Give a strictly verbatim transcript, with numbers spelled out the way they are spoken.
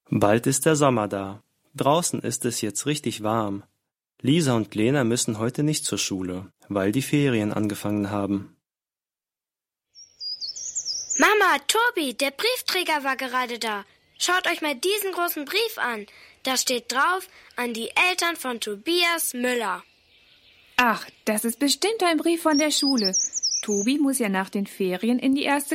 Bald ist der Sommer da. Draußen ist es jetzt richtig warm. Lisa und Lena müssen heute nicht zur Schule, weil die Ferien angefangen haben. Mama, Tobi, der Briefträger war gerade da. Schaut euch mal diesen großen Brief an. Da steht drauf, an die Eltern von Tobias Müller. Ach, das ist bestimmt ein Brief von der Schule. Tobi muss ja nach den Ferien in die erste